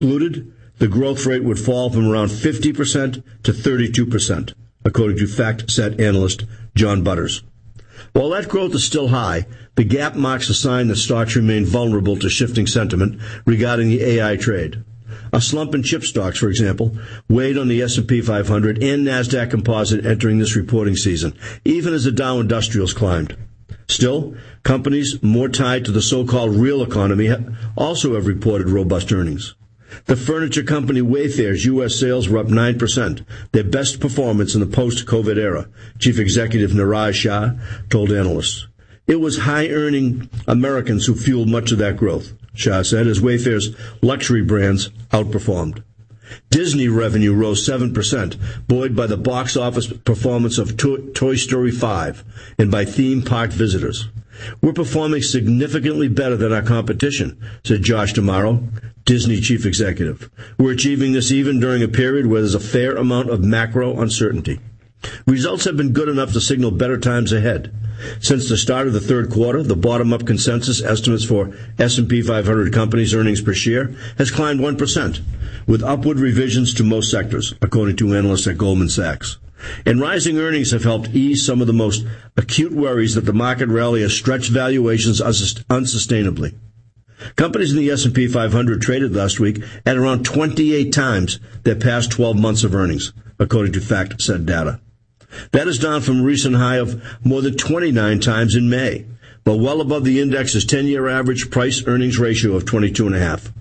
excluded, the growth rate would fall from around 50% to 32%, according to FactSet analyst John Butters. While that growth is still high, the gap marks a sign that stocks remain vulnerable to shifting sentiment regarding the AI trade. A slump in chip stocks, for example, weighed on the S&P 500 and NASDAQ Composite entering this reporting season, even as the Dow Industrials climbed. Still, companies more tied to the so-called real economy also have reported robust earnings. The furniture company Wayfair's U.S. sales were up 9%, their best performance in the post-COVID era, Chief Executive Niraj Shah told analysts. It was high-earning Americans who fueled much of that growth, Shah said, as Wayfair's luxury brands outperformed. Disney revenue rose 7%, buoyed by the box office performance of Toy Story 5 and by theme park visitors. We're performing significantly better than our competition, said Josh D'Amaro, Disney chief executive. We're achieving this even during a period where there's a fair amount of macro uncertainty. Results have been good enough to signal better times ahead. Since the start of the third quarter, the bottom-up consensus estimates for S&P 500 companies' earnings per share has climbed 1%, with upward revisions to most sectors, according to analysts at Goldman Sachs. And rising earnings have helped ease some of the most acute worries that the market rally has stretched valuations unsustainably. Companies in the S&P 500 traded last week at around 28 times their past 12 months of earnings, according to FactSet data. That is down from a recent high of more than 29 times in May, but well above the index's 10-year average price-earnings ratio of 22.5.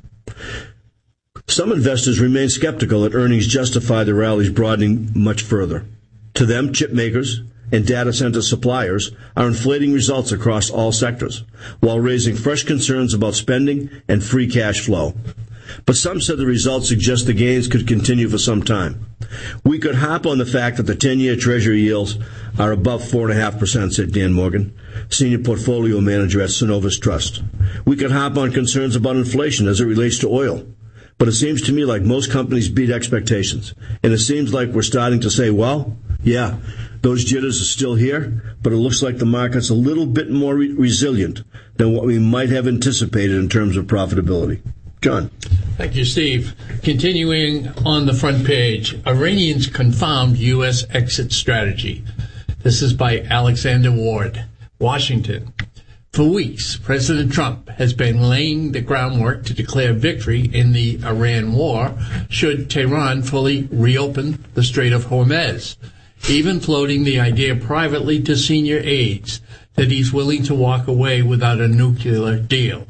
Some investors remain skeptical that earnings justify the rallies broadening much further. To them, chip makers and data center suppliers are inflating results across all sectors, while raising fresh concerns about spending and free cash flow. But some said the results suggest the gains could continue for some time. We could hop on the fact that the 10-year Treasury yields are above 4.5%, said Dan Morgan, senior portfolio manager at Synovus Trust. We could hop on concerns about inflation as it relates to oil. But it seems to me like most companies beat expectations. And it seems like we're starting to say, well, yeah, those jitters are still here, but it looks like the market's a little bit more resilient than what we might have anticipated in terms of profitability. John. Thank you, Steve. Continuing on the front page, Iranians confound U.S. exit strategy. This is by Alexander Ward, Washington. For weeks, President Trump has been laying the groundwork to declare victory in the Iran war should Tehran fully reopen the Strait of Hormuz, even floating the idea privately to senior aides that he's willing to walk away without a nuclear deal.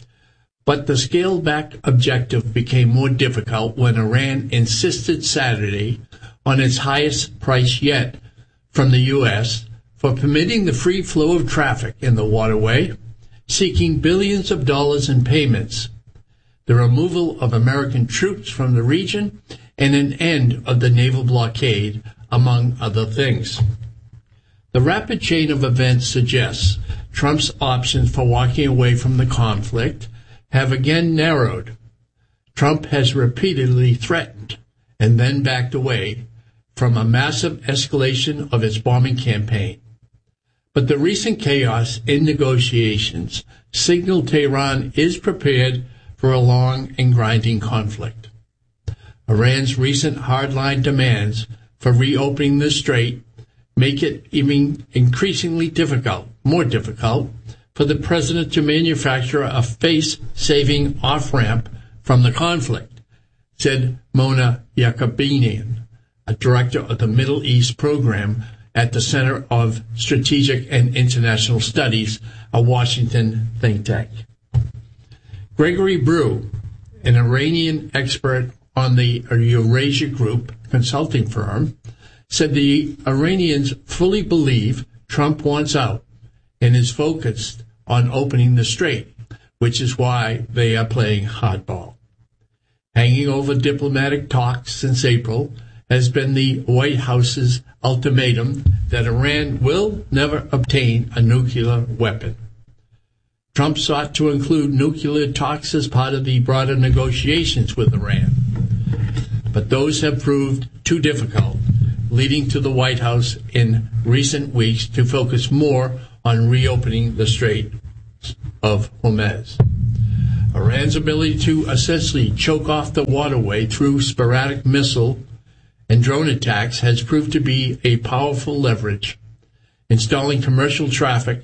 But the scaled-back objective became more difficult when Iran insisted Saturday on its highest price yet from the U.S. for permitting the free flow of traffic in the waterway, seeking billions of dollars in payments, the removal of American troops from the region, and an end of the naval blockade, among other things. The rapid chain of events suggests Trump's options for walking away from the conflict have again narrowed. Trump has repeatedly threatened and then backed away from a massive escalation of its bombing campaign. But the recent chaos in negotiations signaled Tehran is prepared for a long and grinding conflict. Iran's recent hardline demands for reopening the strait make it even increasingly more difficult, for the president to manufacture a face-saving off-ramp from the conflict, said Mona Yaqubinian, a director of the Middle East program at the Center of Strategic and International Studies, a Washington think tank. Gregory Brew, an Iranian expert on the Eurasia Group consulting firm, said the Iranians fully believe Trump wants out and is focused on opening the strait, which is why they are playing hardball. Hanging over diplomatic talks since April has been the White House's ultimatum that Iran will never obtain a nuclear weapon. Trump sought to include nuclear talks as part of the broader negotiations with Iran, but those have proved too difficult, leading to the White House in recent weeks to focus more on reopening the Strait of Hormuz. Iran's ability to essentially choke off the waterway through sporadic missile and drone attacks has proved to be a powerful leverage, installing commercial traffic,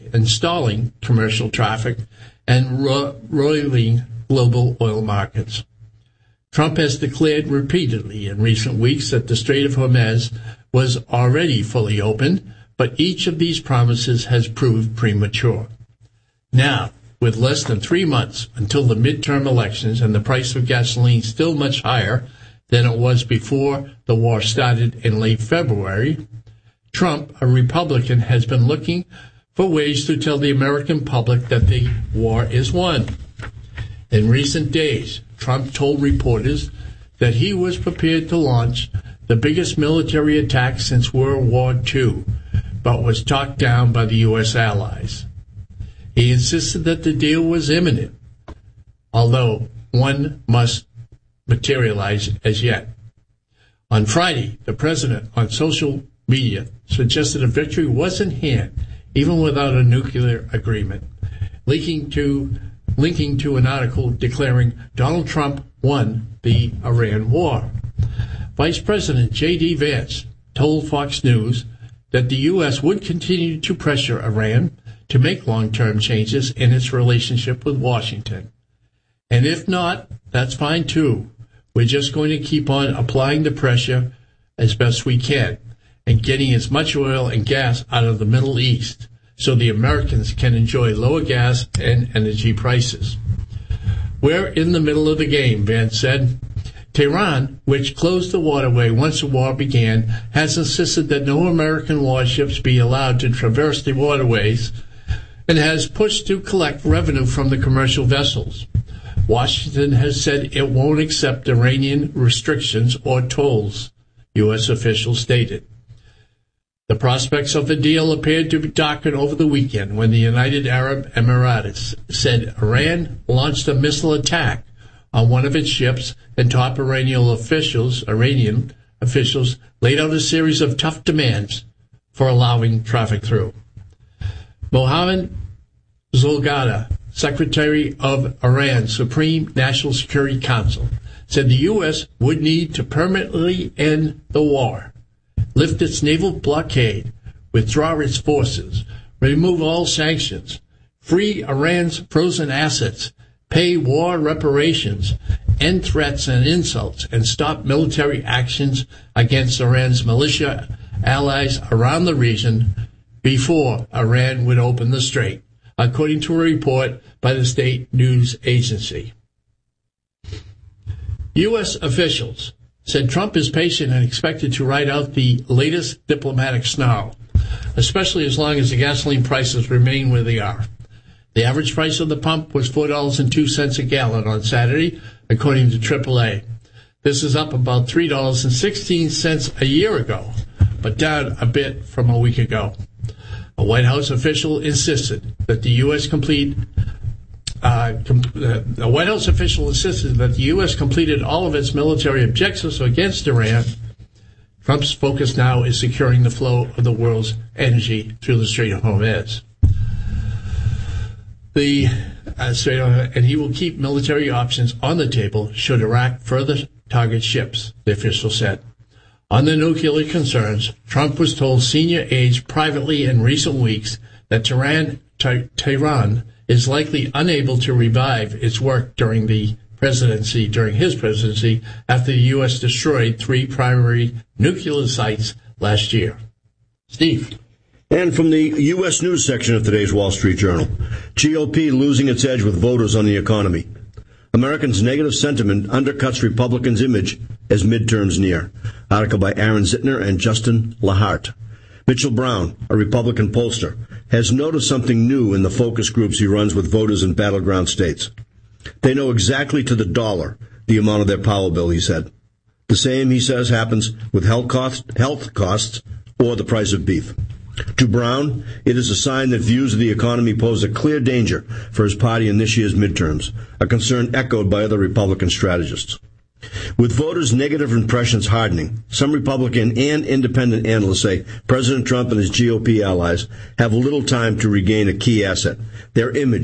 and roiling global oil markets. Trump has declared repeatedly in recent weeks that the Strait of Hormuz was already fully open, but each of these promises has proved premature. Now, with less than 3 months until the midterm elections and the price of gasoline still much higher than it was before the war started in late February, Trump, a Republican, has been looking for ways to tell the American public that the war is won. In recent days, Trump told reporters that he was prepared to launch the biggest military attack since World War II, but was talked down by the U.S. allies. He insisted that the deal was imminent, although one must materialize as yet. On Friday, the president on social media suggested a victory was in hand, even without a nuclear agreement, linking to an article declaring Donald Trump won the Iran war. Vice President J.D. Vance told Fox News that the U.S. would continue to pressure Iran to make long-term changes in its relationship with Washington. And if not, that's fine too. We're just going to keep on applying the pressure as best we can and getting as much oil and gas out of the Middle East so the Americans can enjoy lower gas and energy prices. We're in the middle of the game, Vance said. Tehran, which closed the waterway once the war began, has insisted that no American warships be allowed to traverse the waterways and has pushed to collect revenue from the commercial vessels. Washington has said it won't accept Iranian restrictions or tolls, U.S. officials stated. The prospects of the deal appeared to darken over the weekend when the United Arab Emirates said Iran launched a missile attack on one of its ships, and top Iranian officials laid out a series of tough demands for allowing traffic through. Mohammad Zolgada, Secretary of Iran's Supreme National Security Council, said the U.S. would need to permanently end the war, lift its naval blockade, withdraw its forces, remove all sanctions, free Iran's frozen assets, pay war reparations, end threats and insults, and stop military actions against Iran's militia allies around the region before Iran would open the strait, according to a report by the state news agency. U.S. officials said Trump is patient and expected to ride out the latest diplomatic snarl, especially as long as the gasoline prices remain where they are. The average price of the pump was $4.02 a gallon on Saturday, according to AAA. This is up about $3.16 a year ago, but down a bit from a week ago. A White House official insisted that the U.S. completed all of its military objectives against Iran. Trump's focus now is securing the flow of the world's energy through the Strait of Hormuz. And he will keep military options on the table should Iraq further target ships, the official said. On the nuclear concerns, Trump was told senior aides privately in recent weeks that Tehran is likely unable to revive its work during his presidency, after the U.S. destroyed 3 primary nuclear sites last year. Steve. And from the U.S. News section of today's Wall Street Journal, GOP losing its edge with voters on the economy. Americans' negative sentiment undercuts Republicans' image as midterms near. Article by Aaron Zitner and Justin Lahart. Mitchell Brown, a Republican pollster, has noticed something new in the focus groups he runs with voters in battleground states. They know exactly to the dollar the amount of their power bill, he said. The same, he says, happens with health costs or the price of beef. To Brown, it is a sign that views of the economy pose a clear danger for his party in this year's midterms, a concern echoed by other Republican strategists. With voters' negative impressions hardening, some Republican and independent analysts say President Trump and his GOP allies have little time to regain a key asset, their image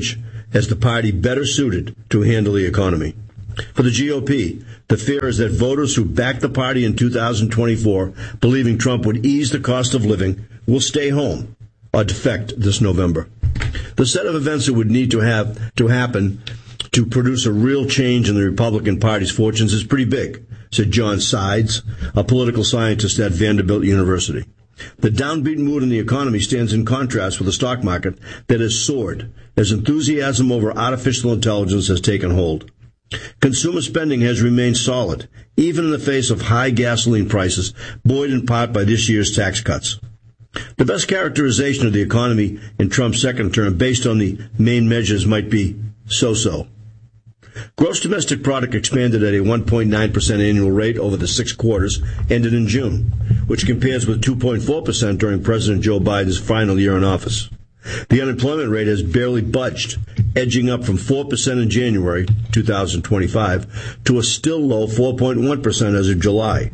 as the party better suited to handle the economy. For the GOP, the fear is that voters who backed the party in 2024, believing Trump would ease the cost of living, will stay home or defect this November. The set of events that would need to happen to produce a real change in the Republican Party's fortunes is pretty big, said John Sides, a political scientist at Vanderbilt University. The downbeat mood in the economy stands in contrast with the stock market that has soared as enthusiasm over artificial intelligence has taken hold. Consumer spending has remained solid, even in the face of high gasoline prices, buoyed in part by this year's tax cuts. The best characterization of the economy in Trump's second term, based on the main measures, might be so-so. Gross domestic product expanded at a 1.9% annual rate over the 6 quarters ended in June, which compares with 2.4% during President Joe Biden's final year in office. The unemployment rate has barely budged, edging up from 4% in January 2025 to a still low 4.1% as of July,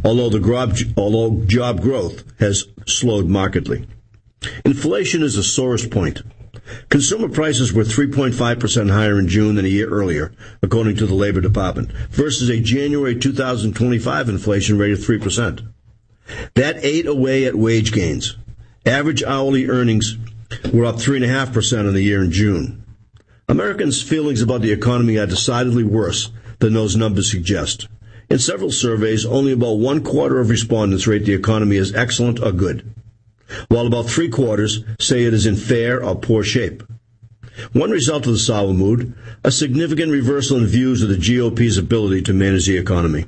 although job growth has slowed markedly. Inflation is the sorest point. Consumer prices were 3.5% higher in June than a year earlier, according to the Labor Department, versus a January 2025 inflation rate of 3%. That ate away at wage gains. Average hourly earnings were up 3.5% in the year in June. Americans' feelings about the economy are decidedly worse than those numbers suggest. In several surveys, only about 1/4 of respondents rate the economy as excellent or good, while about 3/4 say it is in fair or poor shape. One result of the sour mood, a significant reversal in views of the GOP's ability to manage the economy.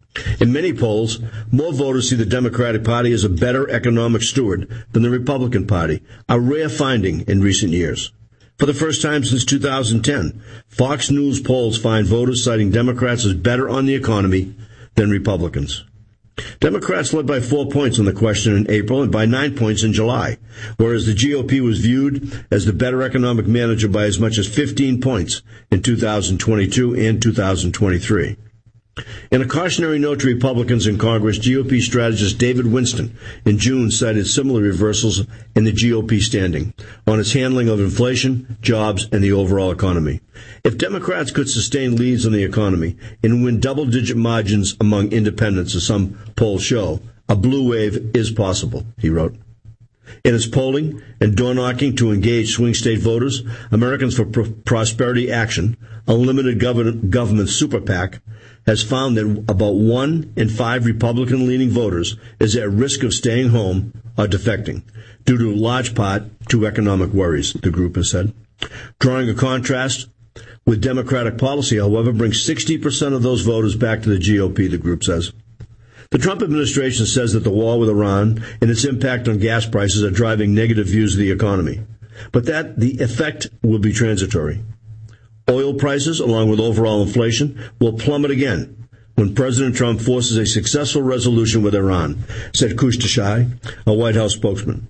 In many polls, more voters see the Democratic Party as a better economic steward than the Republican Party, a rare finding in recent years. For the first time since 2010, Fox News polls find voters citing Democrats as better on the economy than Republicans. Democrats led by 4 points on the question in April and by 9 points in July, whereas the GOP was viewed as the better economic manager by as much as 15 points in 2022 and 2023. In a cautionary note to Republicans in Congress, GOP strategist David Winston in June cited similar reversals in the GOP standing on its handling of inflation, jobs, and the overall economy. If Democrats could sustain leads on the economy and win double-digit margins among independents, as some polls show, a blue wave is possible, he wrote. In its polling and door-knocking to engage swing state voters, Americans for Prosperity Action, a limited government super PAC, has found that about 1 in 5 Republican-leaning voters is at risk of staying home or defecting, due to large part to economic worries, the group has said. Drawing a contrast with Democratic policy, however, brings 60% of those voters back to the GOP, the group says. The Trump administration says that the war with Iran and its impact on gas prices are driving negative views of the economy, but that the effect will be transitory. Oil prices, along with overall inflation, will plummet again when President Trump forces a successful resolution with Iran, said Kush Desai, a White House spokesman.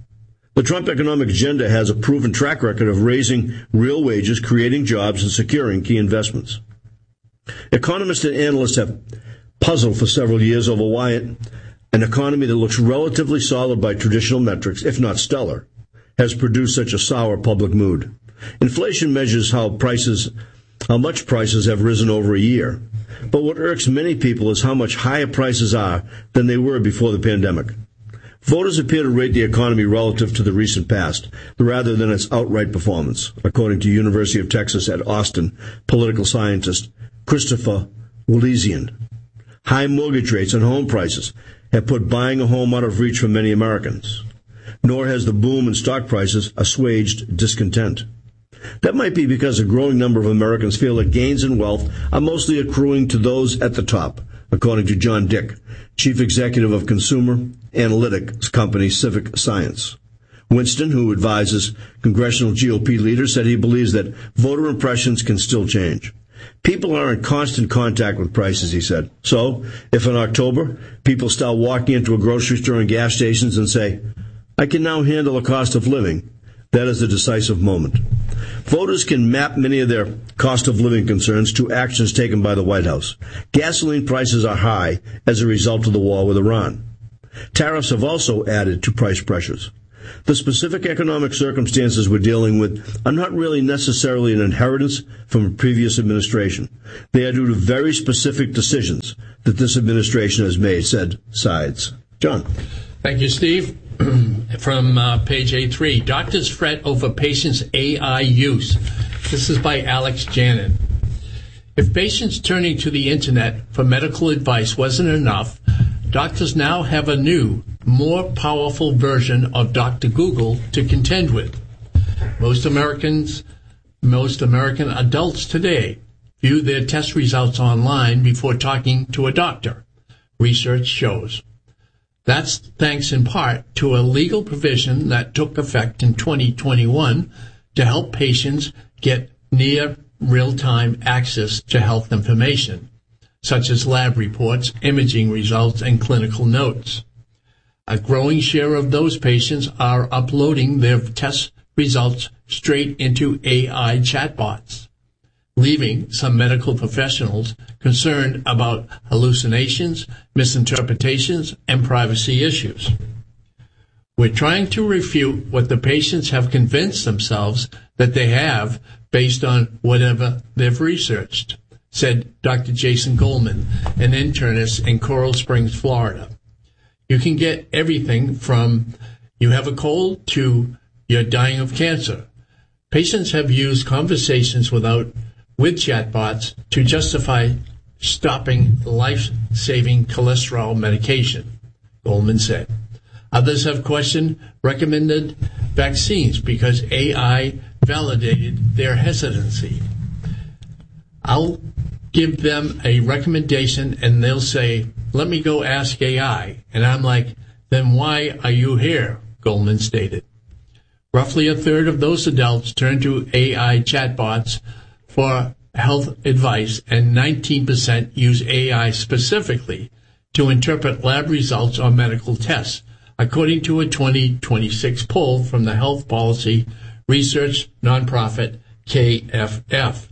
The Trump economic agenda has a proven track record of raising real wages, creating jobs, and securing key investments. Economists and analysts have puzzled for several years over why an economy that looks relatively solid by traditional metrics, if not stellar, has produced such a sour public mood. Inflation measures how much prices have risen over a year. But what irks many people is how much higher prices are than they were before the pandemic. Voters appear to rate the economy relative to the recent past, rather than its outright performance, according to University of Texas at Austin political scientist Christopher Walezian. High mortgage rates and home prices have put buying a home out of reach for many Americans, nor has the boom in stock prices assuaged discontent. That might be because a growing number of Americans feel that gains in wealth are mostly accruing to those at the top, according to John Dick, chief executive of consumer analytics company Civic Science. Winston, who advises congressional GOP leaders, said he believes that voter impressions can still change. People are in constant contact with prices, he said. So, if in October people start walking into a grocery store and gas stations and say, I can now handle the cost of living, that is a decisive moment. Voters can map many of their cost of living concerns to actions taken by the White House. Gasoline prices are high as a result of the war with Iran. Tariffs have also added to price pressures. The specific economic circumstances we're dealing with are not really necessarily an inheritance from a previous administration. They are due to very specific decisions that this administration has made, said Sides. John. Thank you, Steve. From page A3, doctors fret over patients' AI use. This is by Alex Janin. If patients turning to the internet for medical advice wasn't enough, doctors now have a new, more powerful version of Dr. Google to contend with. Most American adults today view their test results online before talking to a doctor, research shows. That's thanks in part to a legal provision that took effect in 2021 to help patients get near real-time access to health information, such as lab reports, imaging results, and clinical notes. A growing share of those patients are uploading their test results straight into AI chatbots, leaving some medical professionals concerned about hallucinations, misinterpretations, and privacy issues. We're trying to refute what the patients have convinced themselves that they have based on whatever they've researched, said Dr. Jason Goldman, an internist in Coral Springs, Florida. You can get everything from you have a cold to you're dying of cancer. Patients have used conversations with chatbots to justify stopping life-saving cholesterol medication, Goldman said. Others have questioned recommended vaccines because AI validated their hesitancy. I'll give them a recommendation and they'll say, let me go ask AI. And I'm like, then why are you here? Goldman stated. Roughly a third of those adults turn to AI chatbots for health advice, and 19% use AI specifically to interpret lab results on medical tests, according to a 2026 poll from the health policy research nonprofit KFF.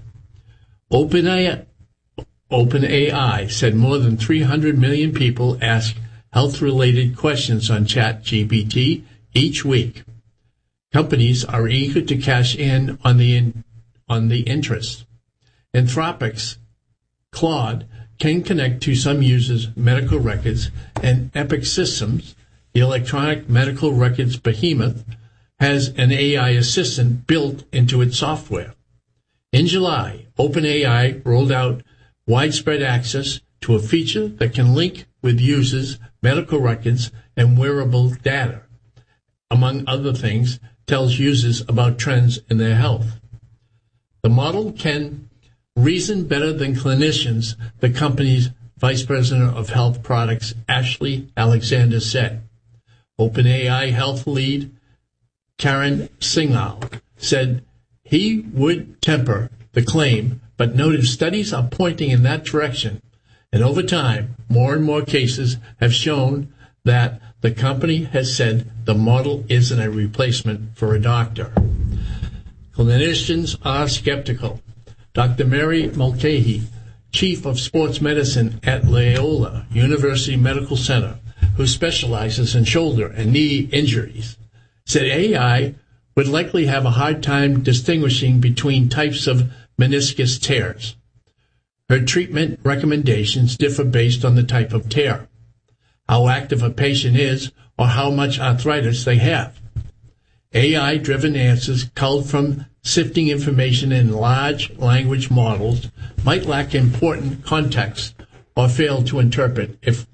OpenAI said more than 300 million people ask health-related questions on ChatGPT each week. Companies are eager to cash in on the interest. Anthropic's Claude can connect to some users' medical records, and Epic Systems, the electronic medical records behemoth, has an AI assistant built into its software. In July, OpenAI rolled out widespread access to a feature that can link with users' medical records and wearable data. Among other things, tells users about trends in their health. The model can reason better than clinicians, the company's Vice President of Health Products, Ashley Alexander, said. OpenAI health lead Karen Singhal said he would temper the claim, but noted studies are pointing in that direction. And over time, more and more cases have shown that the company has said the model isn't a replacement for a doctor. Clinicians are skeptical. Dr. Mary Mulcahy, chief of sports medicine at Loyola University Medical Center, who specializes in shoulder and knee injuries, said AI would likely have a hard time distinguishing between types of meniscus tears. Her treatment recommendations differ based on the type of tear, how active a patient is, or how much arthritis they have. AI-driven answers culled from sifting information in large language models might lack important context or fail to interpret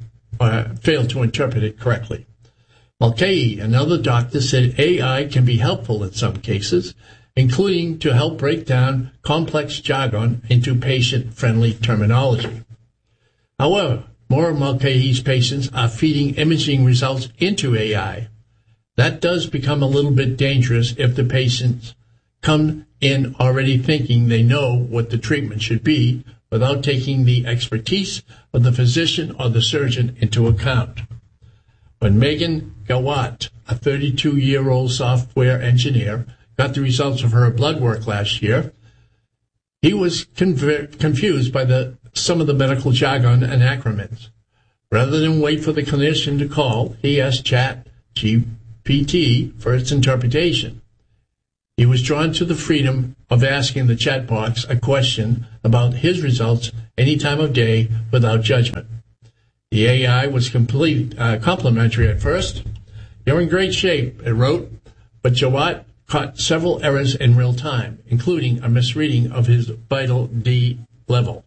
it correctly. Mulcahy, another doctor, said AI can be helpful in some cases, including to help break down complex jargon into patient-friendly terminology. However, more of Mulcahy's patients are feeding imaging results into AI. That does become a little bit dangerous if the patients come in already thinking they know what the treatment should be without taking the expertise of the physician or the surgeon into account. When Megan Gawat, a 32-year-old software engineer, got the results of her blood work last year, he was confused by some of the medical jargon and acronyms. Rather than wait for the clinician to call, he asked ChatGPT GPT for its interpretation. He was drawn to the freedom of asking the chat box a question about his results any time of day without judgment. The AI was complimentary at first. "You're in great shape," it wrote, but Jawad caught several errors in real time, including a misreading of his vitamin D level,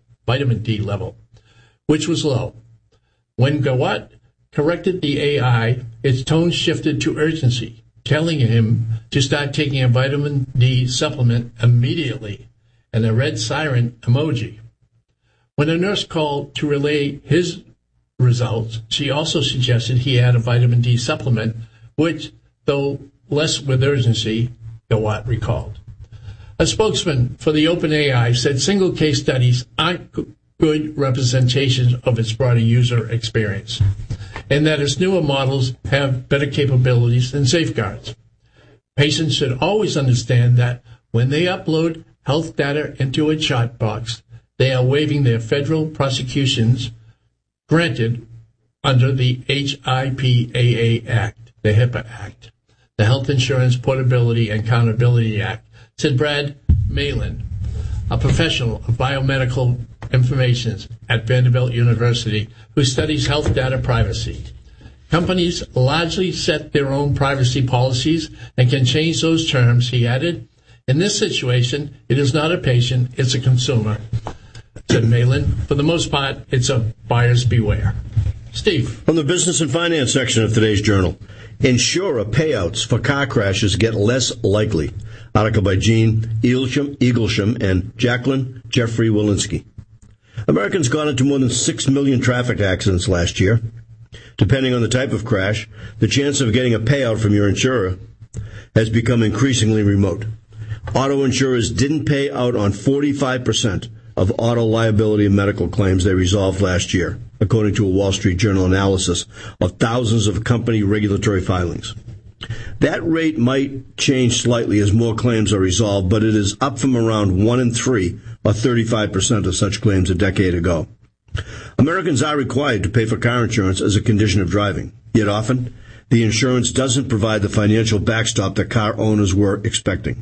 which was low. When Jawad corrected the AI, its tone shifted to urgency, telling him to start taking a vitamin D supplement immediately, and a red siren emoji. When a nurse called to relay his results, she also suggested he add a vitamin D supplement, which, though less with urgency, Jawad recalled. A spokesman for the OpenAI said single case studies aren't good representations of its broader user experience, and that its newer models have better capabilities than safeguards. Patients should always understand that when they upload health data into a chat box, they are waiving their federal prosecutions granted under the HIPAA Act, the HIPAA Act, the Health Insurance Portability and Accountability Act, said Brad Malin, a professional of biomedical information at Vanderbilt University who studies health data privacy. Companies largely set their own privacy policies and can change those terms, he added. In this situation, it is not a patient, it's a consumer, said Malin. For the most part, it's a buyer's beware. Steve. From the business and finance section of today's journal, insurer payouts for car crashes get less likely. Article by Gene Eaglesham and Jacqueline Jeffrey Walensky. Americans got into more than 6 million traffic accidents last year. Depending on the type of crash, the chance of getting a payout from your insurer has become increasingly remote. Auto insurers didn't pay out on 45% of auto liability and medical claims they resolved last year, according to a Wall Street Journal analysis of thousands of company regulatory filings. That rate might change slightly as more claims are resolved, but it is up from around 1 in 3, or 35% of such claims a decade ago. Americans are required to pay for car insurance as a condition of driving, yet often the insurance doesn't provide the financial backstop that car owners were expecting.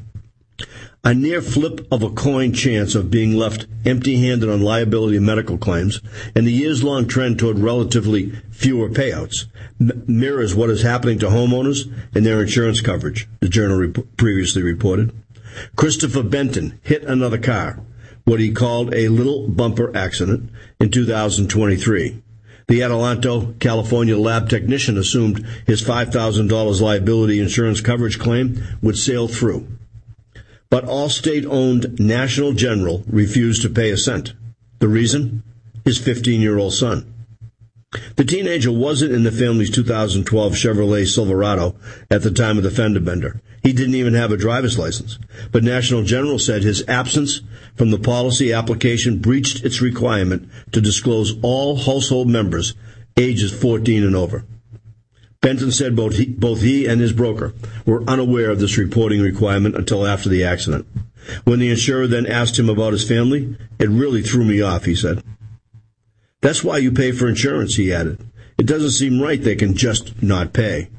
A near flip of a coin chance of being left empty-handed on liability and medical claims, and the years-long trend toward relatively fewer payouts mirrors what is happening to homeowners and their insurance coverage, the journal previously reported. Christopher Benton hit another car, what he called a little bumper accident, in 2023. The Adelanto, California lab technician assumed his $5,000 liability insurance coverage claim would sail through. But Allstate-owned National General refused to pay a cent. The reason? His 15-year-old son. The teenager wasn't in the family's 2012 Chevrolet Silverado at the time of the fender bender. He didn't even have a driver's license. But National General said his absence from the policy application breached its requirement to disclose all household members ages 14 and over. Benton said both he and his broker were unaware of this reporting requirement until after the accident. When the insurer then asked him about his family, it really threw me off, he said. That's why you pay for insurance, he added. It doesn't seem right they can just not pay.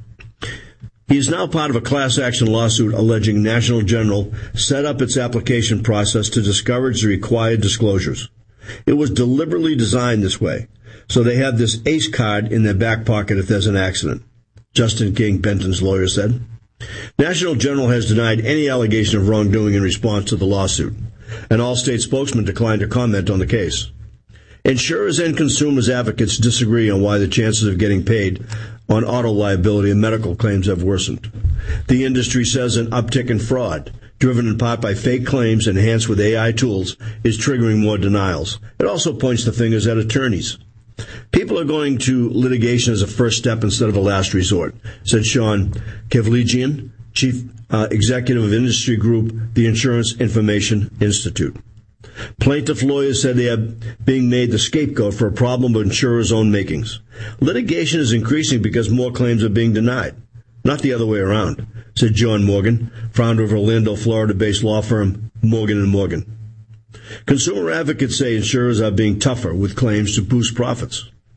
He is now part of a class action lawsuit alleging National General set up its application process to discourage the required disclosures. It was deliberately designed this way, so they have this ace card in their back pocket if there's an accident, Justin King, Benton's lawyer, said. National General has denied any allegation of wrongdoing in response to the lawsuit. An Allstate spokesman declined to comment on the case. Insurers and consumers advocates disagree on why the chances of getting paid on auto liability and medical claims have worsened. The industry says an uptick in fraud, driven in part by fake claims enhanced with AI tools, is triggering more denials. It also points the fingers at attorneys. People are going to litigation as a first step instead of a last resort, said Sean Kevligian, Chief Executive of industry group, the Insurance Information Institute. Plaintiff lawyers said they are being made the scapegoat for a problem of insurers' own makings. Litigation is increasing because more claims are being denied, not the other way around, said John Morgan, founder of Orlando, Florida-based law firm Morgan & Morgan. Consumer advocates say insurers are being tougher with claims to boost profits.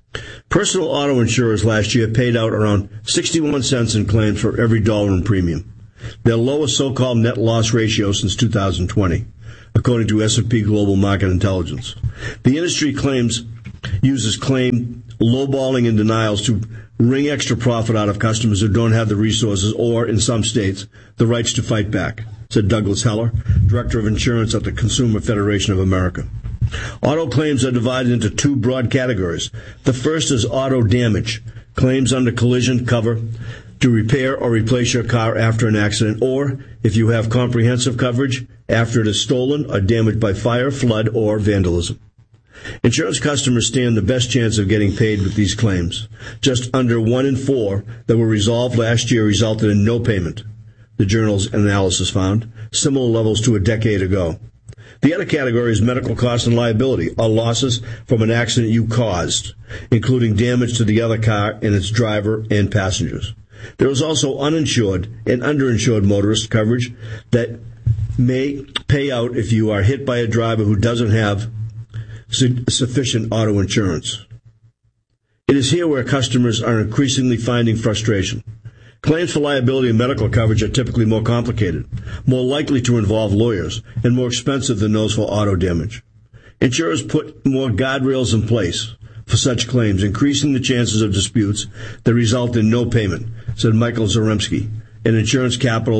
Personal auto insurers last year paid out around 61 cents in claims for every dollar in premium, their lowest so-called net loss ratio since 2020, according to S&P Global Market Intelligence. The industry uses claim lowballing and denials to wring extra profit out of customers who don't have the resources or, in some states, the rights to fight back, said Douglas Heller, Director of Insurance at the Consumer Federation of America. Auto claims are divided into two broad categories. The first is auto damage, claims under collision cover to repair or replace your car after an accident, or, if you have comprehensive coverage, after it is stolen or damaged by fire, flood, or vandalism. Insurance customers stand the best chance of getting paid with these claims. Just under 1 in 4 that were resolved last year resulted in no payment, the journal's analysis found, similar levels to a decade ago. The other category is medical costs and liability, or losses from an accident you caused, including damage to the other car and its driver and passengers. There is also uninsured and underinsured motorist coverage that may pay out if you are hit by a driver who doesn't have sufficient auto insurance. It is here where customers are increasingly finding frustration. Claims for liability and medical coverage are typically more complicated, more likely to involve lawyers, and more expensive than those for auto damage. Insurers put more guardrails in place for such claims, increasing the chances of disputes that result in no payment, said Michael Zaremski, an insurance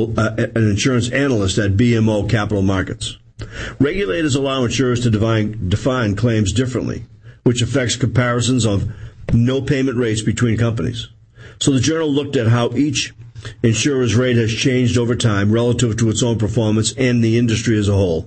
analyst at BMO Capital Markets. Regulators allow insurers to define claims differently, which affects comparisons of no payment rates between companies. So the journal looked at how each insurer's rate has changed over time relative to its own performance and the industry as a whole.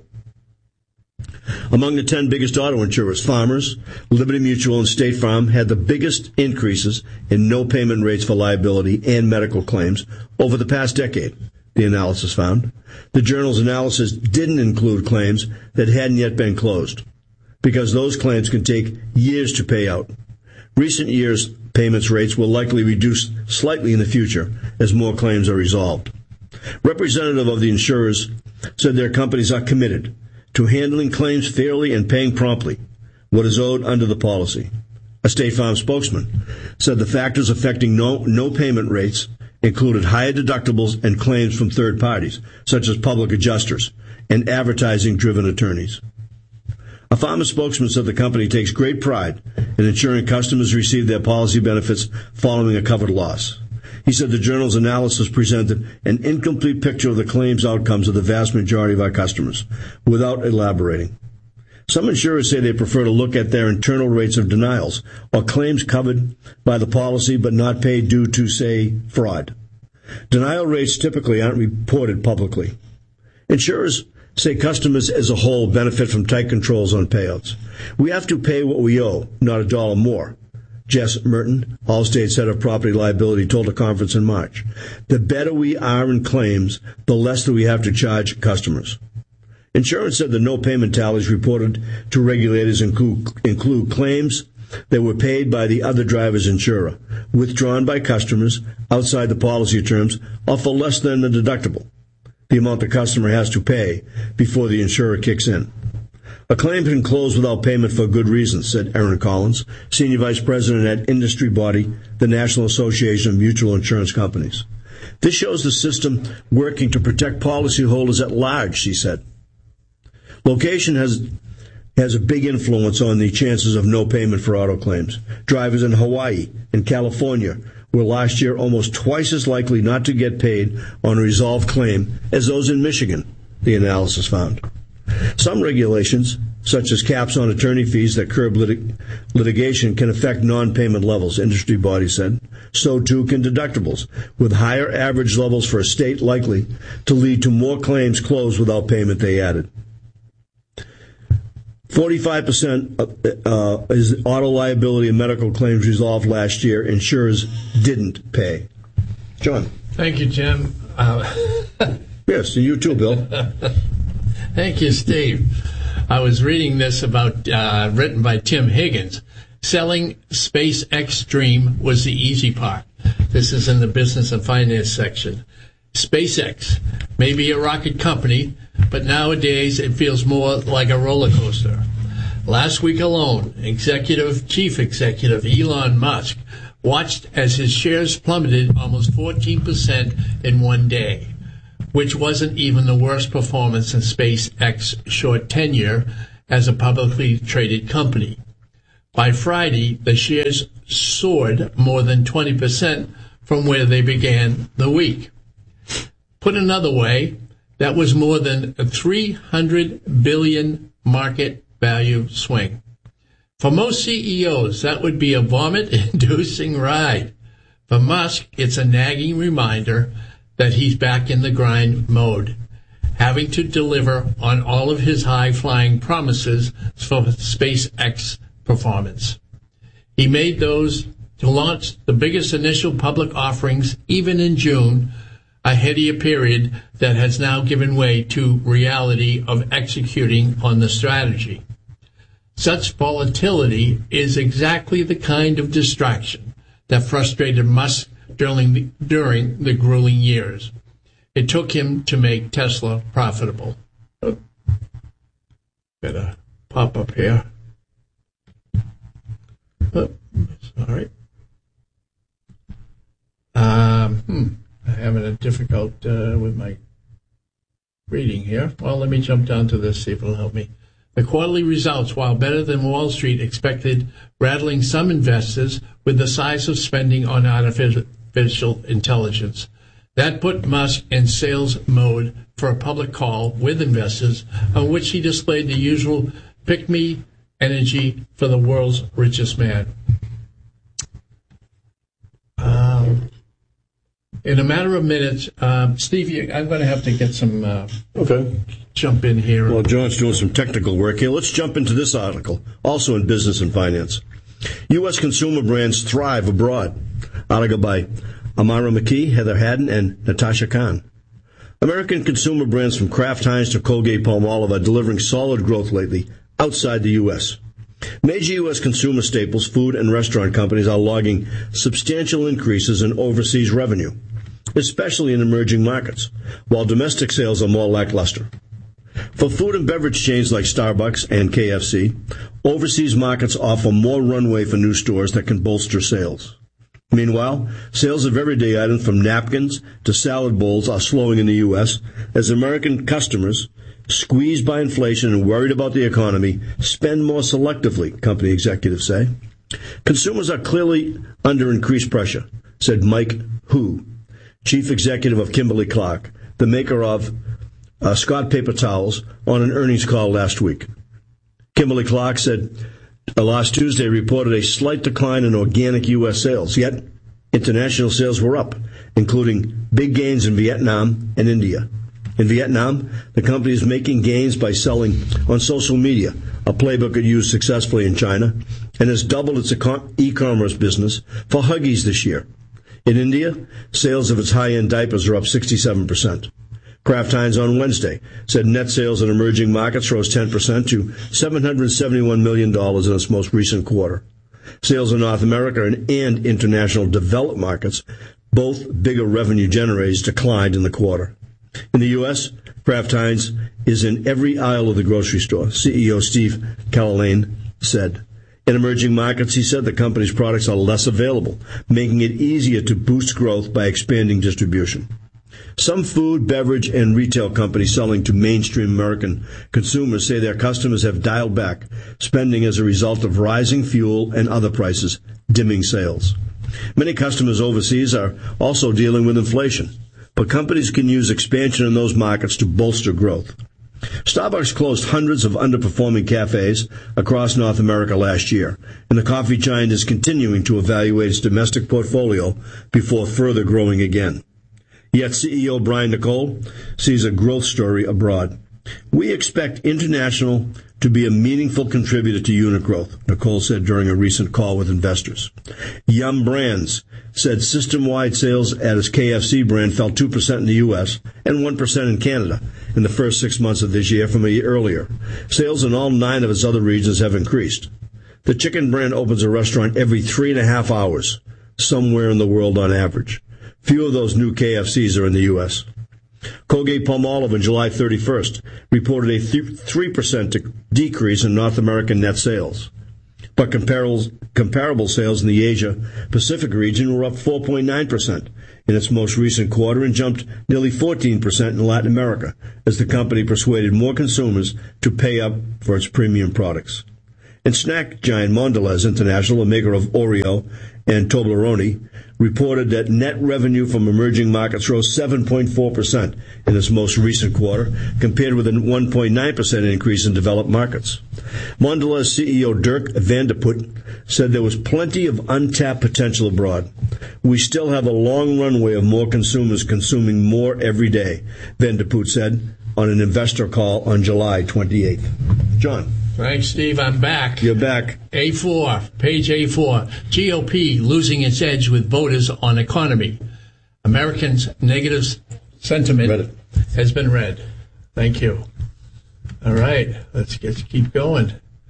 Among the 10 biggest auto insurers, Farmers, Liberty Mutual, and State Farm had the biggest increases in no payment rates for liability and medical claims over the past decade, the analysis found. The journal's analysis didn't include claims that hadn't yet been closed, because those claims can take years to pay out. Recent years' payments rates will likely reduce slightly in the future as more claims are resolved. Representative of the insurers said their companies are committed to handling claims fairly and paying promptly what is owed under the policy. A State Farm spokesman said the factors affecting no payment rates included higher deductibles and claims from third parties, such as public adjusters and advertising-driven attorneys. A Farmer spokesman said the company takes great pride in ensuring customers receive their policy benefits following a covered loss. He said the journal's analysis presented an incomplete picture of the claims outcomes of the vast majority of our customers, without elaborating. Some insurers say they prefer to look at their internal rates of denials, or claims covered by the policy but not paid due to, say, fraud. Denial rates typically aren't reported publicly. Insurers say customers as a whole benefit from tight controls on payouts. We have to pay what we owe, not a dollar more, Jess Merton, Allstate's head of property liability, told a conference in March. The better we are in claims, the less that we have to charge customers. Insurance said the no payment tallies reported to regulators include claims that were paid by the other driver's insurer, withdrawn by customers outside the policy terms, or for less than the deductible, the amount the customer has to pay before the insurer kicks in. A claim can close without payment for good reasons, said Aaron Collins, Senior Vice President at industry body, the National Association of Mutual Insurance Companies. This shows the system working to protect policyholders at large, she said. Location has a big influence on the chances of no payment for auto claims. Drivers in Hawaii and California were last year almost twice as likely not to get paid on a resolved claim as those in Michigan, the analysis found. Some regulations, such as caps on attorney fees that curb litigation, can affect non-payment levels, industry bodies said. So too can deductibles, with higher average levels for a state likely to lead to more claims closed without payment, they added. 45% is auto liability and medical claims resolved last year. Insurers didn't pay. John. Thank you, Jim. Yes, and you too, Bill. Thank you, Steve. I was reading this about written by Tim Higgins. Selling SpaceX Dream was the easy part. This is in the business and finance section. SpaceX may be a rocket company, but nowadays it feels more like a roller coaster. Last week alone, Chief Executive Elon Musk watched as his shares plummeted almost 14% in one day, which wasn't even the worst performance in SpaceX's short tenure as a publicly traded company. By Friday, the shares soared more than 20% from where they began the week. Put another way, that was more than a $300 billion market value swing. For most CEOs, that would be a vomit-inducing ride. For Musk, it's a nagging reminder that he's back in the grind mode, having to deliver on all of his high-flying promises for SpaceX performance. He made those to launch the biggest initial public offerings even in June, a headier period that has now given way to reality of executing on the strategy. Such volatility is exactly the kind of distraction that frustrated Musk during the grueling years. It took him to make Tesla profitable. Oh, better pop up here. Oh, sorry. I'm having a difficult with my reading here. Well, let me jump down to this, see if it'll help me. The quarterly results, while better than Wall Street expected, rattling some investors with the size of spending on artificial intelligence. That put Musk in sales mode for a public call with investors on which he displayed the usual pick-me energy for the world's richest man. In a matter of minutes, Steve, I'm going to have to get some jump in here. Well, John's doing some technical work here. Let's jump into this article, also in Business and Finance. U.S. consumer brands thrive abroad. Article by Amara McKee, Heather Haddon, and Natasha Khan. American consumer brands from Kraft Heinz to Colgate-Palmolive are delivering solid growth lately outside the U.S. Major U.S. consumer staples, food, and restaurant companies are logging substantial increases in overseas revenue, especially in emerging markets, while domestic sales are more lackluster. For food and beverage chains like Starbucks and KFC, overseas markets offer more runway for new stores that can bolster sales. Meanwhile, sales of everyday items from napkins to salad bowls are slowing in the U.S. as American customers, squeezed by inflation and worried about the economy, spend more selectively, company executives say. Consumers are clearly under increased pressure, said Mike Hu, chief executive of Kimberly-Clark, the maker of Scott paper towels, on an earnings call last week. Kimberly-Clark said last Tuesday reported a slight decline in organic U.S. sales, yet international sales were up, including big gains in Vietnam and India. In Vietnam, the company is making gains by selling on social media, a playbook it used successfully in China, and has doubled its e-commerce business for Huggies this year. In India, sales of its high-end diapers are up 67%. Kraft Heinz on Wednesday said net sales in emerging markets rose 10% to $771 million in its most recent quarter. Sales in North America and international developed markets, both bigger revenue generators, declined in the quarter. In the U.S., Kraft Heinz is in every aisle of the grocery store, CEO Steve Cahillane said. In emerging markets, he said the company's products are less available, making it easier to boost growth by expanding distribution. Some food, beverage, and retail companies selling to mainstream American consumers say their customers have dialed back spending as a result of rising fuel and other prices, dimming sales. Many customers overseas are also dealing with inflation, but companies can use expansion in those markets to bolster growth. Starbucks closed hundreds of underperforming cafes across North America last year, and the coffee giant is continuing to evaluate its domestic portfolio before further growing again. Yet CEO Brian Nicole sees a growth story abroad. We expect international to be a meaningful contributor to unit growth, Nicole said during a recent call with investors. Yum Brands said system-wide sales at its KFC brand fell 2% in the U.S. and 1% in Canada in the first 6 months of this year from a year earlier. Sales in all 9 of its other regions have increased. The chicken brand opens a restaurant every 3.5 hours, somewhere in the world on average. Few of those new KFCs are in the U.S. Colgate-Palmolive on July 31st reported a 3% decrease in North American net sales. But comparable sales in the Asia-Pacific region were up 4.9% in its most recent quarter and jumped nearly 14% in Latin America as the company persuaded more consumers to pay up for its premium products. And snack giant Mondelez International, a maker of Oreo and Toblerone, reported that net revenue from emerging markets rose 7.4% in its most recent quarter, compared with a 1.9% increase in developed markets. Mondelez CEO Dirk Van de Put said there was plenty of untapped potential abroad. We still have a long runway of more consumers consuming more every day, Van de Put said on an investor call on July 28th. John. Thanks, Steve. I'm back. You're back. A4, page A4. GOP losing its edge with voters on economy. Americans' negative sentiment has been read. Thank you. All right, let's keep going.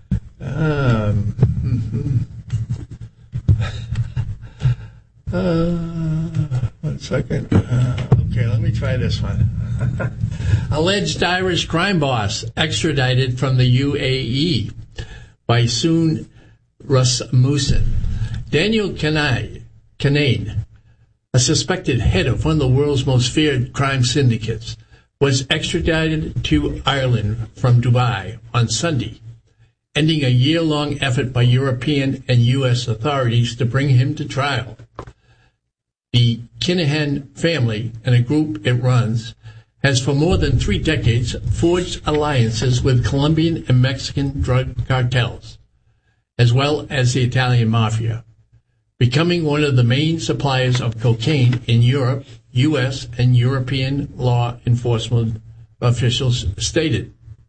1 second. Okay, let me try this one. Alleged Irish crime boss extradited from the UAE by Soon Rasmussen. Daniel Kinane, a suspected head of one of the world's most feared crime syndicates, was extradited to Ireland from Dubai on Sunday, ending a year-long effort by European and U.S. authorities to bring him to trial. The Kinahan family and a group it runs has for more than 3 decades forged alliances with Colombian and Mexican drug cartels, as well as the Italian mafia, becoming one of the main suppliers of cocaine in Europe, U.S., and European law enforcement officials stated.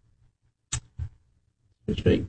It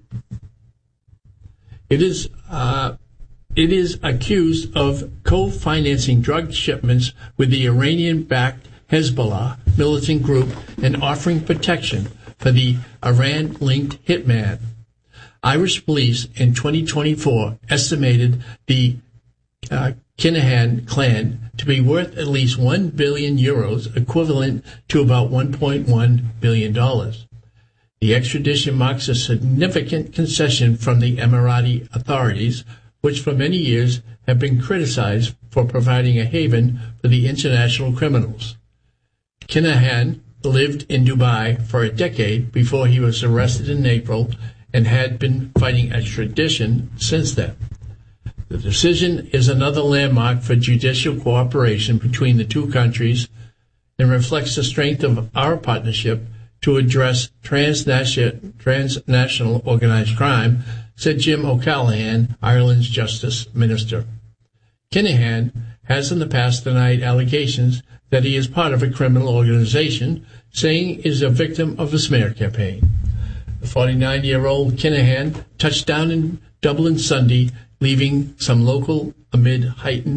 is accused of co-financing drug shipments with the Iranian-backed Hezbollah militant group and offering protection for the Iran-linked hitman. Irish police in 2024 estimated the Kinahan clan to be worth at least €1 billion, equivalent to about $1.1 billion. The extradition marks a significant concession from the Emirati authorities, which for many years have been criticized for providing a haven for the international criminals. Kinahan lived in Dubai for a decade before he was arrested in April and had been fighting extradition since then. The decision is another landmark for judicial cooperation between the two countries and reflects the strength of our partnership to address transnational organized crime, said Jim O'Callaghan, Ireland's Justice Minister. Kinahan has in the past denied allegations that he is part of a criminal organization, saying he is a victim of a smear campaign. The 49-year-old Kinahan touched down in Dublin Sunday, leaving some local time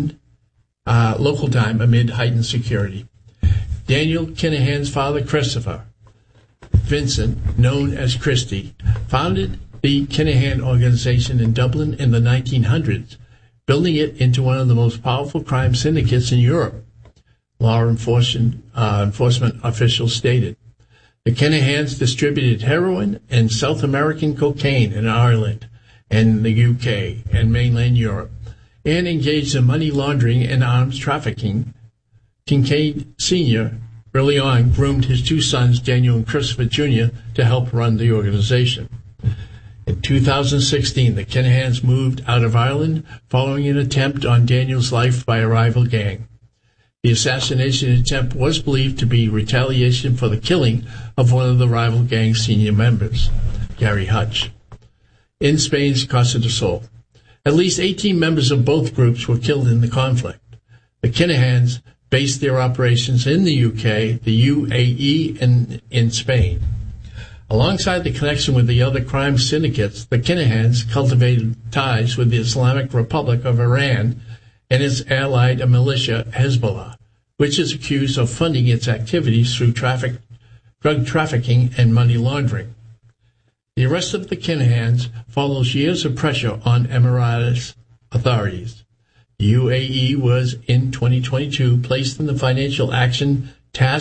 amid heightened security. Daniel Kinahan's father, Christopher Vincent, known as Christie, founded the Kinahan organization in Dublin in the 1900s, building it into one of the most powerful crime syndicates in Europe, law enforcement officials stated. The Kinahans distributed heroin and South American cocaine in Ireland and the UK and mainland Europe, and engaged in money laundering and arms trafficking. Kincaid Sr. early on groomed his 2 sons, Daniel and Christopher Jr., to help run the organization. In 2016, the Kinahans moved out of Ireland following an attempt on Daniel's life by a rival gang. The assassination attempt was believed to be retaliation for the killing of one of the rival gang's senior members, Gary Hutch, in Spain's Costa del Sol. At least 18 members of both groups were killed in the conflict. The Kinahans based their operations in the UK, the UAE, and in Spain. Alongside the connection with the other crime syndicates, the Kinahans cultivated ties with the Islamic Republic of Iran and its allied militia Hezbollah, which is accused of funding its activities through drug trafficking and money laundering. The arrest of the Kinahans follows years of pressure on Emirati authorities. The UAE was, in 2022, placed in the Financial Action Task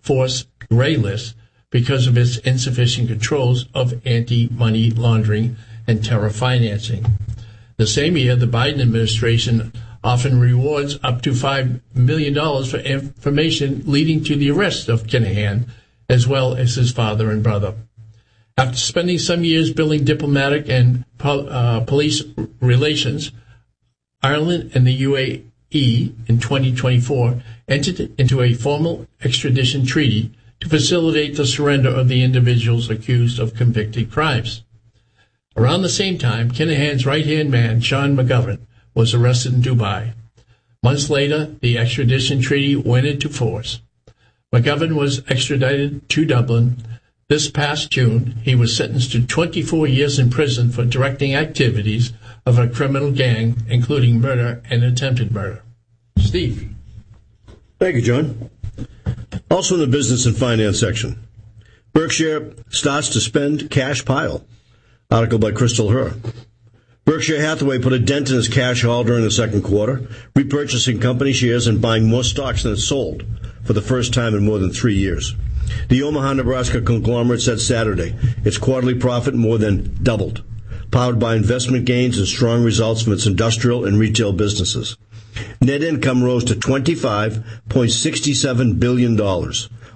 force gray list because of its insufficient controls of anti-money laundering and terror financing. The same year, the Biden administration often rewards up to $5 million for information leading to the arrest of Kinahan, as well as his father and brother. After spending some years building diplomatic and police relations, Ireland and the UAE in 2024 entered into a formal extradition treaty to facilitate the surrender of the individuals accused of convicted crimes. Around the same time, Kinahan's right-hand man, Sean McGovern, was arrested in Dubai. Months later, the extradition treaty went into force. McGovern was extradited to Dublin. This past June, he was sentenced to 24 years in prison for directing activities of a criminal gang, including murder and attempted murder. Steve. Thank you, John. Also in the business and finance section, Berkshire starts to spend cash pile. Article by Crystal Herr. Berkshire Hathaway put a dent in its cash haul during the second quarter, repurchasing company shares and buying more stocks than it sold for the first time in more than 3 years. The Omaha, Nebraska conglomerate said Saturday its quarterly profit more than doubled, powered by investment gains and strong results from its industrial and retail businesses. Net income rose to $25.67 billion, or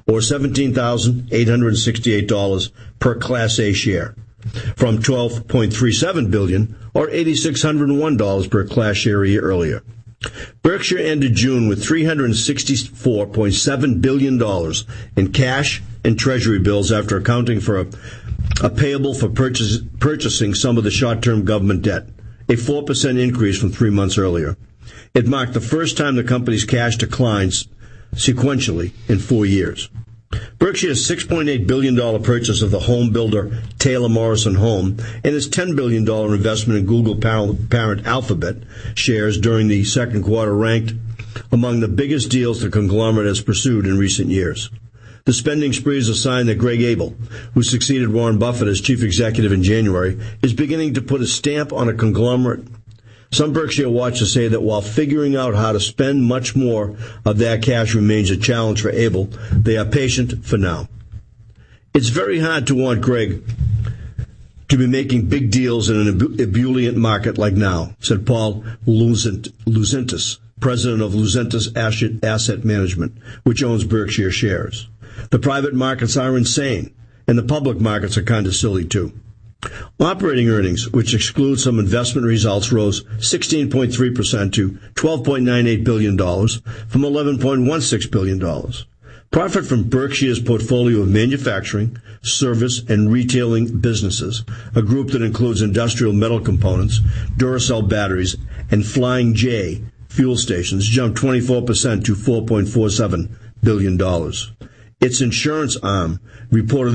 $17,868 per Class A share, from $12.37 billion, or $8,601 per Class share a year earlier. Berkshire ended June with $364.7 billion in cash and treasury bills after accounting for a payable for purchasing some of the short-term government debt, a 4% increase from 3 months earlier. It marked the first time the company's cash declines sequentially in 4 years. Berkshire's $6.8 billion purchase of the home builder Taylor Morrison Home and its $10 billion investment in Google parent Alphabet shares during the second quarter ranked among the biggest deals the conglomerate has pursued in recent years. The spending spree is a sign that Greg Abel, who succeeded Warren Buffett as chief executive in January, is beginning to put a stamp on a conglomerate. Some Berkshire watchers say that while figuring out how to spend much more of that cash remains a challenge for Abel, they are patient for now. It's very hard to want Greg to be making big deals in an ebullient market like now, said Paul Luzentis, president of Luzentis Asset Management, which owns Berkshire shares. The private markets are insane, and the public markets are kind of silly too. Operating earnings, which exclude some investment results, rose 16.3% to $12.98 billion from $11.16 billion. Profit from Berkshire's portfolio of manufacturing, service, and retailing businesses, a group that includes industrial metal components, Duracell batteries, and Flying J fuel stations, jumped 24% to $4.47 billion. Its insurance arm reported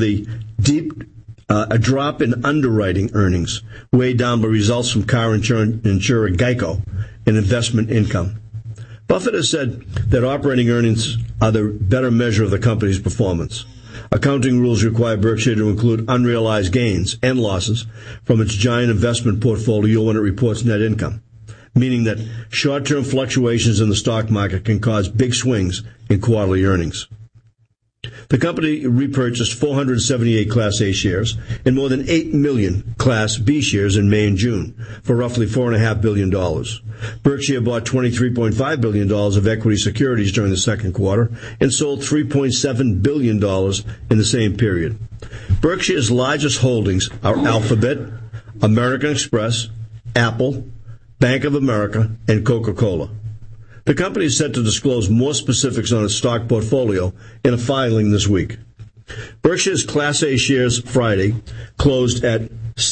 a drop in underwriting earnings, weighed down by results from car insurer Geico and investment income. Buffett has said that operating earnings are the better measure of the company's performance. Accounting rules require Berkshire to include unrealized gains and losses from its giant investment portfolio when it reports net income, meaning that short-term fluctuations in the stock market can cause big swings in quarterly earnings. The company repurchased 478 Class A shares and more than 8 million Class B shares in May and June for roughly $4.5 billion. Berkshire bought $23.5 billion of equity securities during the second quarter and sold $3.7 billion in the same period. Berkshire's largest holdings are Alphabet, American Express, Apple, Bank of America, and Coca-Cola. The company is set to disclose more specifics on its stock portfolio in a filing this week. Berkshire's Class A shares Friday closed at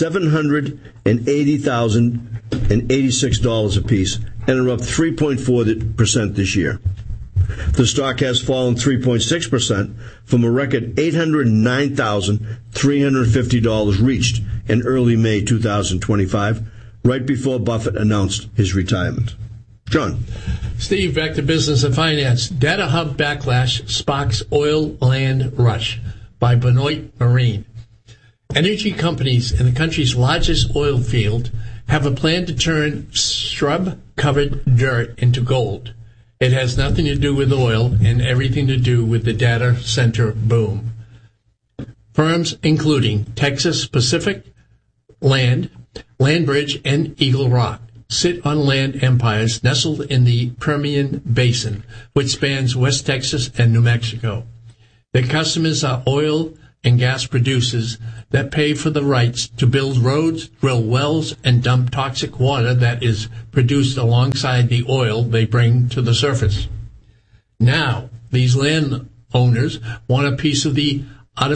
$780,086 apiece and are up 3.4% this year. The stock has fallen 3.6% from a record $809,350 reached in early May 2025, right before Buffett announced his retirement. John. Steve, back to business and finance. Data Hub backlash sparks oil land rush by Benoit Marine. Energy companies in the country's largest oil field have a plan to turn shrub-covered dirt into gold. It has nothing to do with oil and everything to do with the data center boom. Firms including Texas Pacific, Landbridge, and Eagle Rock sit on land empires nestled in the Permian Basin, which spans West Texas and New Mexico. Their customers are oil and gas producers that pay for the rights to build roads, drill wells, and dump toxic water that is produced alongside the oil they bring to the surface. Now, these landowners want a piece of the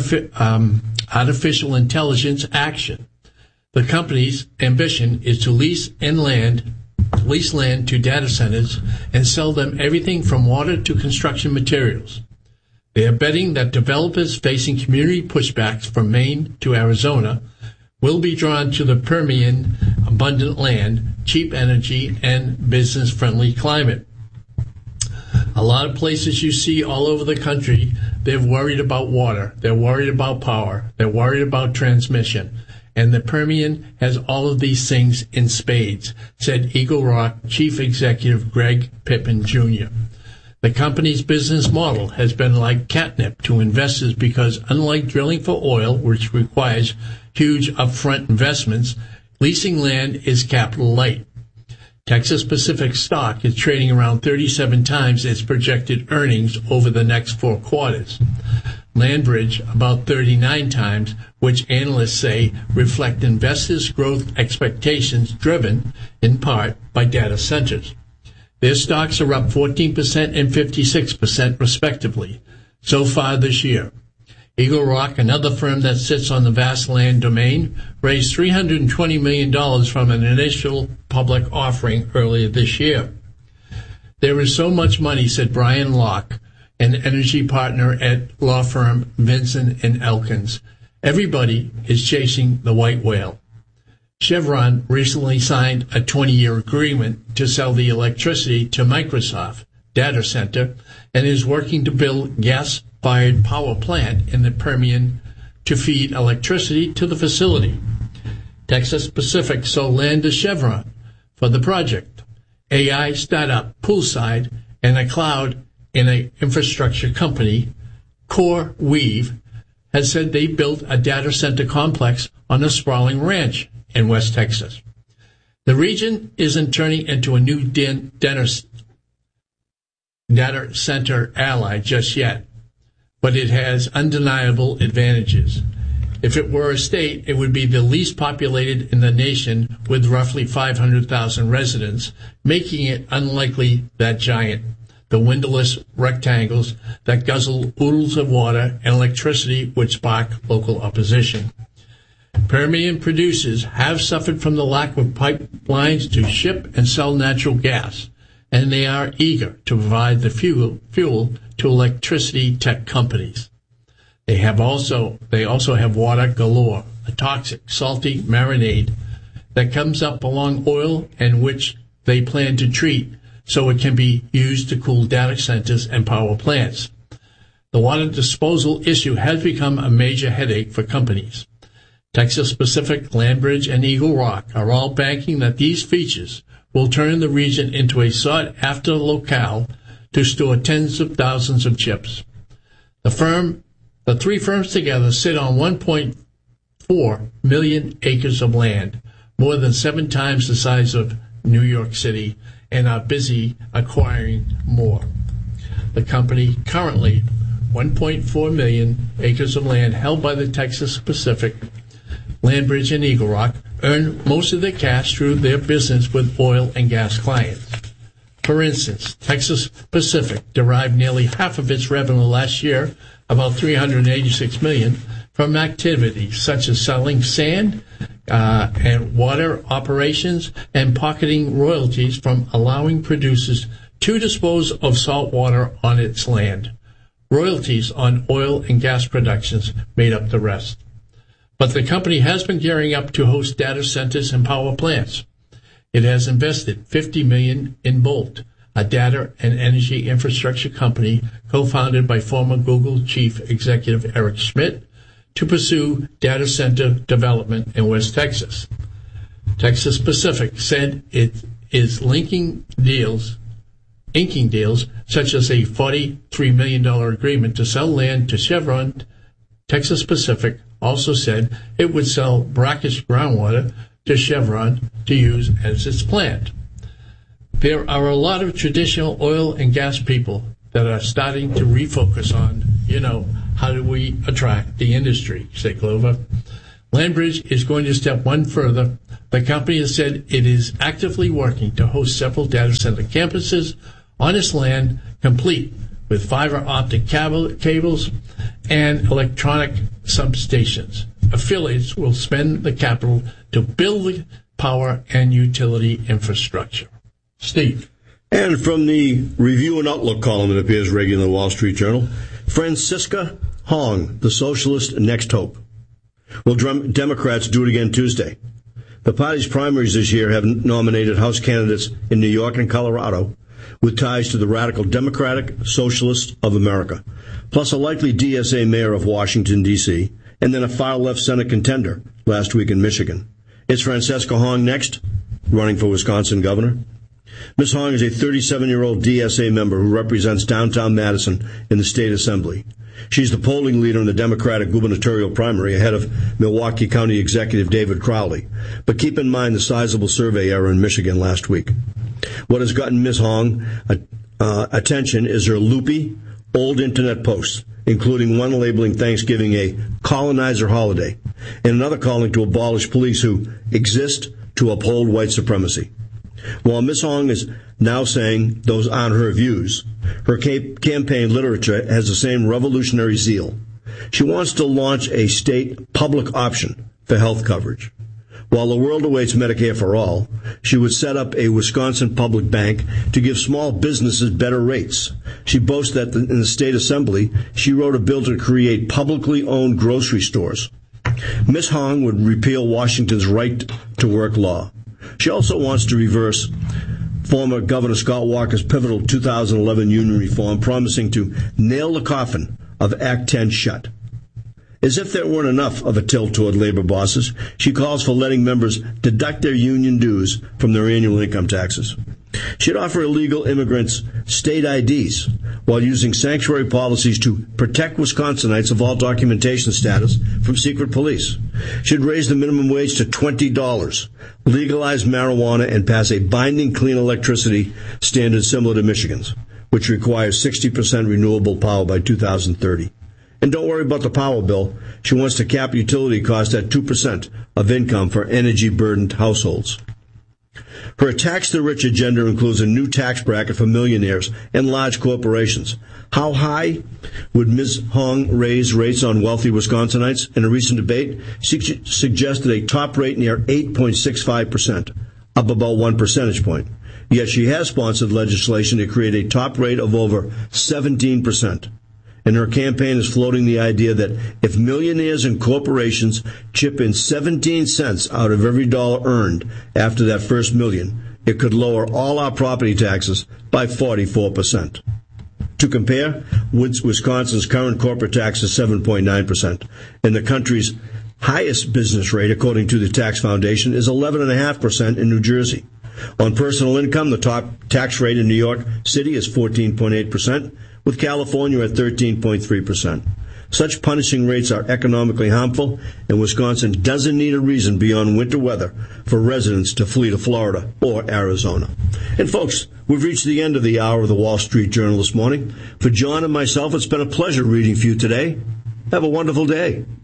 artificial intelligence action. The company's ambition is to lease land to data centers and sell them everything from water to construction materials. They are betting that developers facing community pushbacks from Maine to Arizona will be drawn to the Permian abundant land, cheap energy, and business-friendly climate. A lot of places you see all over the country, they're worried about water, they're worried about power, they're worried about transmission. And the Permian has all of these things in spades, said Eagle Rock Chief Executive Greg Pippin Jr. The company's business model has been like catnip to investors because unlike drilling for oil, which requires huge upfront investments, leasing land is capital light. Texas Pacific stock is trading around 37 times its projected earnings over the next 4 quarters. Landbridge about 39 times, which analysts say reflect investors' growth expectations driven, in part, by data centers. Their stocks are up 14% and 56%, respectively, so far this year. Eagle Rock, another firm that sits on the vast land domain, raised $320 million from an initial public offering earlier this year. There is so much money, said Brian Locke, an energy partner at law firm Vinson & Elkins. Everybody is chasing the white whale. Chevron recently signed a 20-year agreement to sell the electricity to Microsoft data center and is working to build gas-fired power plant in the Permian to feed electricity to the facility. Texas Pacific sold land to Chevron for the project. AI startup Poolside and a cloud in an infrastructure company, CoreWeave, has said they built a data center complex on a sprawling ranch in West Texas. The region isn't turning into a new data center ally just yet, but it has undeniable advantages. If it were a state, it would be the least populated in the nation with roughly 500,000 residents, making it unlikely that giant. The windowless rectangles that guzzle oodles of water and electricity would spark local opposition. Permian producers have suffered from the lack of pipelines to ship and sell natural gas, and they are eager to provide the fuel to electricity tech companies. They also have water galore, a toxic, salty marinade that comes up along oil and which they plan to treat so it can be used to cool data centers and power plants. The water disposal issue has become a major headache for companies. Texas Pacific, Landbridge, and Eagle Rock are all banking that these features will turn the region into a sought-after locale to store tens of thousands of chips. The 3 firms together sit on 1.4 million acres of land, more than 7 times the size of New York City, and are busy acquiring more. The company currently 1.4 million acres of land held by the Texas Pacific, Landbridge, and Eagle Rock earn most of their cash through their business with oil and gas clients. For instance, Texas Pacific derived nearly half of its revenue last year, about $386 million, from activities such as selling sand and water operations and pocketing royalties from allowing producers to dispose of salt water on its land. Royalties on oil and gas productions made up the rest. But the company has been gearing up to host data centers and power plants. It has invested $50 million in Bolt, a data and energy infrastructure company co-founded by former Google chief executive Eric Schmidt, to pursue data center development in West Texas. Texas Pacific said it is linking deals inking deals, such as a $43 million agreement to sell land to Chevron. Texas Pacific also said it would sell brackish groundwater to Chevron to use as its plant. There are a lot of traditional oil and gas people that are starting to refocus on, how do we attract the industry, say Clover. Landbridge is going to step one further. The company has said it is actively working to host several data center campuses on its land, complete with fiber optic cables and electronic substations. Affiliates will spend the capital to build the power and utility infrastructure. Steve. And from the Review and Outlook column that appears regularly in the Wall Street Journal, Francisca Hong, the socialist next hope. Will Democrats do it again Tuesday? The party's primaries this year have nominated House candidates in New York and Colorado with ties to the radical Democratic Socialists of America, plus a likely DSA mayor of Washington, D.C., and then a far-left Senate contender last week in Michigan. Is Francisca Hong next, running for Wisconsin governor? Ms. Hong is a 37-year-old DSA member who represents downtown Madison in the state assembly. She's the polling leader in the Democratic gubernatorial primary ahead of Milwaukee County Executive David Crowley. But keep in mind the sizable survey error in Michigan last week. What has gotten Ms. Hong attention is her loopy, old internet posts, including one labeling Thanksgiving a colonizer holiday, and another calling to abolish police who exist to uphold white supremacy. While Ms. Hong is now saying those aren't her views, her campaign literature has the same revolutionary zeal. She wants to launch a state public option for health coverage. While the world awaits Medicare for all, she would set up a Wisconsin public bank to give small businesses better rates. She boasts that in the state assembly, she wrote a bill to create publicly owned grocery stores. Ms. Hong would repeal Washington's right-to-work law. She also wants to reverse former Governor Scott Walker's pivotal 2011 union reform, promising to nail the coffin of Act 10 shut. As if there weren't enough of a tilt toward labor bosses, she calls for letting members deduct their union dues from their annual income taxes. She'd offer illegal immigrants state IDs while using sanctuary policies to protect Wisconsinites of all documentation status from secret police. She'd raise the minimum wage to $20, legalize marijuana, and pass a binding clean electricity standard similar to Michigan's, which requires 60% renewable power by 2030. And don't worry about the power bill. She wants to cap utility costs at 2% of income for energy-burdened households. Her tax-the-rich agenda includes a new tax bracket for millionaires and large corporations. How high would Ms. Hong raise rates on wealthy Wisconsinites? In a recent debate, she suggested a top rate near 8.65%, up about 1 percentage point. Yet she has sponsored legislation to create a top rate of over 17%. And her campaign is floating the idea that if millionaires and corporations chip in 17 cents out of every dollar earned after that first million, it could lower all our property taxes by 44%. To compare, Wisconsin's current corporate tax is 7.9%, and the country's highest business rate, according to the Tax Foundation, is 11.5% in New Jersey. On personal income, the top tax rate in New York City is 14.8%, with California at 13.3%. Such punishing rates are economically harmful, and Wisconsin doesn't need a reason beyond winter weather for residents to flee to Florida or Arizona. And folks, we've reached the end of the hour of the Wall Street Journal this morning. For John and myself, it's been a pleasure reading for you today. Have a wonderful day.